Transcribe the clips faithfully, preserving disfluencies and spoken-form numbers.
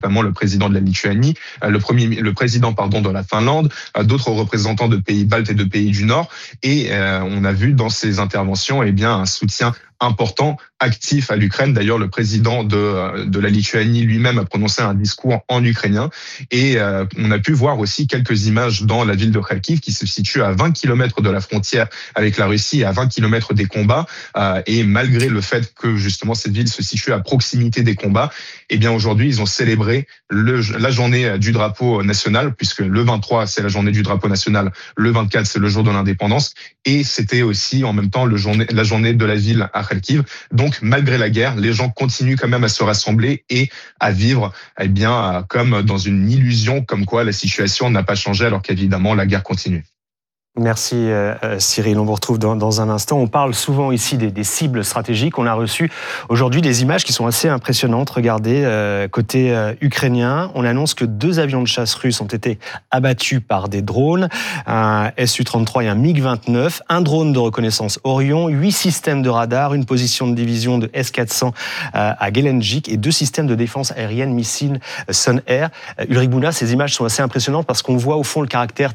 notamment le président de la Lituanie, le premier, le président pardon de la Finlande, d'autres représentants de pays baltes et de pays du Nord. Et euh, on a vu dans ces interventions, eh bien, un soutien important, actif à l'Ukraine. D'ailleurs, le président de, de la Lituanie lui-même a prononcé un discours en ukrainien. Et euh, on a pu voir aussi quelques images dans la ville de Kharkiv, qui se situe à vingt kilomètres de la frontière avec la Russie, à vingt kilomètres des combats. Euh, et malgré le fait que justement cette ville se situe à proximité des combats, eh bien aujourd'hui, ils ont célébré le, la journée du drapeau national, puisque le vingt-trois, c'est la journée du drapeau national, le vingt-quatre, c'est le jour de l'indépendance. Et c'était aussi en même temps le journée, la journée de la ville à Kharkiv. Donc, malgré la guerre, les gens continuent quand même à se rassembler et à vivre, eh bien, comme dans une illusion, comme quoi la situation n'a pas changé, alors qu'évidemment, la guerre continue. Merci euh, Cyril, on vous retrouve dans, dans un instant. On parle souvent ici des, des cibles stratégiques. On a reçu aujourd'hui des images qui sont assez impressionnantes. Regardez, euh, côté euh, ukrainien, on annonce que deux avions de chasse russes ont été abattus par des drones, un S U trente-trois et un MiG vingt-neuf, un drone de reconnaissance Orion, huit systèmes de radar, une position de division de S quatre cents euh, à Gelendzhik et deux systèmes de défense aérienne missiles Sun Air. Euh, Ulrich Bouna, ces images sont assez impressionnantes parce qu'on voit au fond le caractère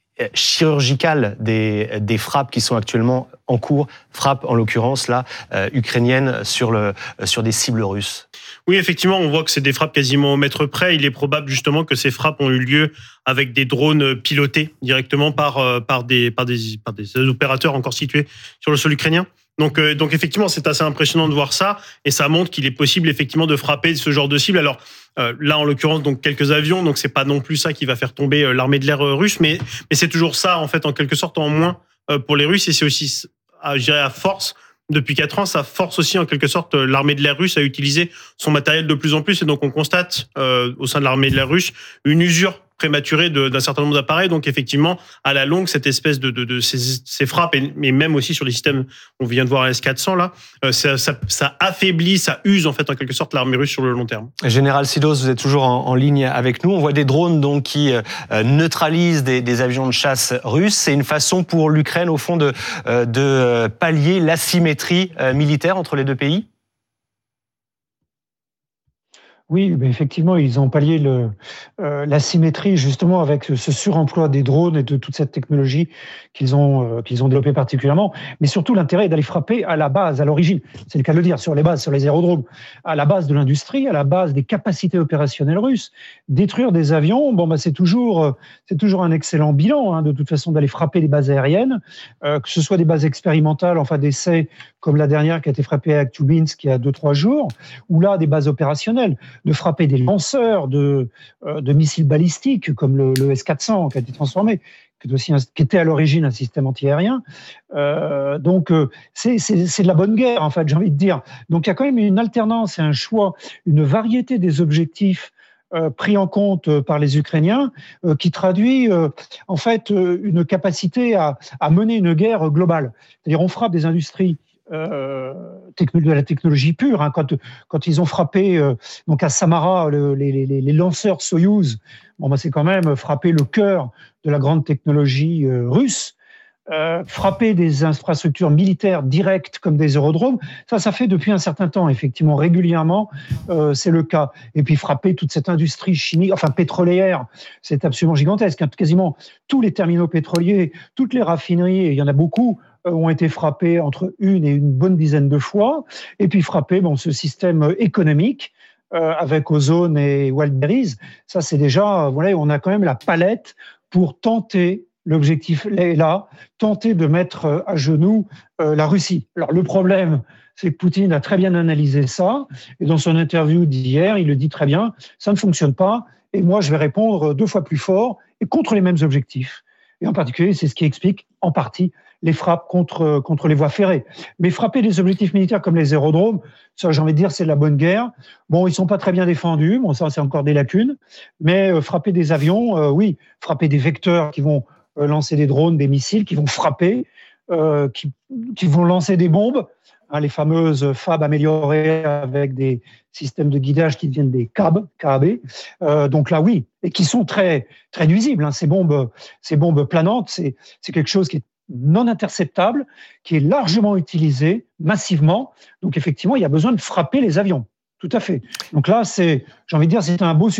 chirurgicale des, des frappes qui sont actuellement en cours, frappes en l'occurrence là, euh, ukrainiennes sur, le, sur des cibles russes. Oui, effectivement, on voit que c'est des frappes quasiment au mètre près. Il est probable justement que ces frappes ont eu lieu avec des drones pilotés directement par, par, des, par, des, par des opérateurs encore situés sur le sol ukrainien. Donc, euh, donc effectivement, c'est assez impressionnant de voir ça, et ça montre qu'il est possible effectivement de frapper ce genre de cible. Alors euh, là, en l'occurrence, donc quelques avions, donc c'est pas non plus ça qui va faire tomber euh, l'armée de l'air euh, russe, mais mais c'est toujours ça en fait, en quelque sorte, en moins euh, pour les Russes, et c'est aussi, à, je dirais, à force. Depuis quatre ans, ça force aussi en quelque sorte l'armée de l'air russe à utiliser son matériel de plus en plus, et donc on constate euh, au sein de l'armée de l'air russe une usure prématurée de, d'un certain nombre d'appareils. Donc effectivement, à la longue, cette espèce de, de, de ces, ces frappes, et, et même aussi sur les systèmes, on vient de voir S quatre cents là, euh, ça, ça, ça affaiblit, ça use en fait en quelque sorte l'armée russe sur le long terme. Général Sidos, vous êtes toujours en, en ligne avec nous. On voit des drones donc qui euh, neutralisent des, des avions de chasse russes. C'est une façon pour l'Ukraine au fond de, euh, de pallier l'asymétrie euh, militaire entre les deux pays. Oui, mais effectivement, ils ont pallié le, euh, l'asymétrie justement avec ce suremploi des drones et de toute cette technologie qu'ils ont, euh, qu'ils ont développée particulièrement. Mais surtout, l'intérêt est d'aller frapper à la base, à l'origine. C'est le cas de le dire, sur les bases, sur les aérodromes, à la base de l'industrie, à la base des capacités opérationnelles russes. Détruire des avions, bon, bah, c'est toujours, c'est toujours un excellent bilan, hein, de toute façon, d'aller frapper les bases aériennes, euh, que ce soit des bases expérimentales, enfin d'essais comme la dernière qui a été frappée à Tchoubinsk il y a deux, trois jours, ou là, des bases opérationnelles, de frapper des lanceurs de, euh, de missiles balistiques comme le, le S quatre cents qui a été transformé, qui, est aussi un, qui était à l'origine un système antiaérien. Euh, donc, euh, c'est, c'est, c'est de la bonne guerre, en fait, j'ai envie de dire. Donc, il y a quand même une alternance et un choix, une variété des objectifs euh, pris en compte par les Ukrainiens euh, qui traduit, euh, en fait, euh, une capacité à, à mener une guerre globale. C'est-à-dire, on frappe des industries Euh, de la technologie pure. Hein, quand, quand ils ont frappé euh, donc à Samara le, les, les, les lanceurs Soyouz, bon, bah, c'est quand même frapper le cœur de la grande technologie euh, russe. Euh, frapper des infrastructures militaires directes comme des aérodromes, ça, ça fait depuis un certain temps, effectivement, régulièrement, euh, c'est le cas. Et puis frapper toute cette industrie chimique, enfin pétrolière, c'est absolument gigantesque. Hein. Quasiment tous les terminaux pétroliers, toutes les raffineries, et il y en a beaucoup, ont été frappés entre une et une bonne dizaine de fois, et puis frapper bon, ce système économique euh, avec Ozone et Wildberries. Ça, c'est déjà, voilà, on a quand même la palette pour tenter, l'objectif est là, tenter de mettre à genoux euh, la Russie. Alors le problème, c'est que Poutine a très bien analysé ça, et dans son interview d'hier, il le dit très bien, ça ne fonctionne pas, et moi je vais répondre deux fois plus fort et contre les mêmes objectifs. Et en particulier, c'est ce qui explique en partie les frappes contre, contre les voies ferrées. Mais frapper des objectifs militaires comme les aérodromes, ça, j'ai envie de dire, c'est de la bonne guerre. Bon, ils sont pas très bien défendus, bon, ça, c'est encore des lacunes. Mais euh, frapper des avions, euh, oui, frapper des vecteurs qui vont euh, lancer des drones, des missiles, qui vont frapper, euh, qui, qui vont lancer des bombes, hein, les fameuses F A B améliorées avec des systèmes de guidage qui deviennent des C A B, C A B. Euh, donc là, oui, et qui sont très, très nuisibles. Hein, ces bombes, ces bombes planantes, c'est, c'est quelque chose qui est non interceptable, qui est largement utilisé massivement. Donc effectivement, il y a besoin de frapper les avions. Tout à fait. Donc là, c'est, j'ai envie de dire, c'est un beau